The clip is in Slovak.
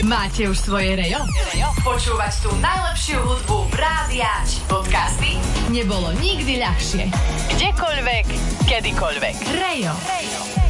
Máte už svoje Rejo? Počúvať tú najlepšiu hudbu Rádia či podcasty nebolo nikdy ľahšie. Kdekoľvek, kedykoľvek. Rejo.